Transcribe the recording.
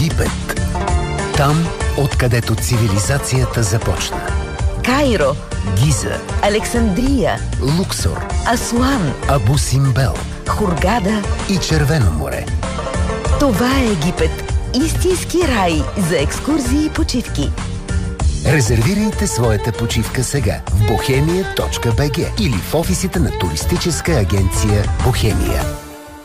Египет. Там, откъдето цивилизацията започна. Кайро, Гиза, Александрия, Луксор, Асуан, Абу Симбел Хургада и Червено море. Това е Египет. Истински рай за екскурзии и почивки. Резервирайте своята почивка сега в bohemia.bg или в офисите на туристическа агенция Бохемия.